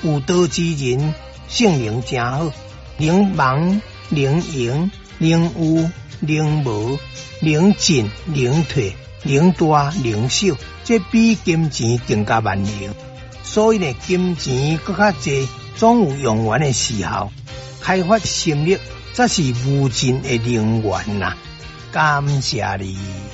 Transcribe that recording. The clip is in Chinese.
有道之人性命真好，能忙能赢能有能无能进能退能大能小，这比金钱更加万能。所以呢，金钱更较济，总有用完的时候。开发心力，这是无尽的能源呐！感谢你。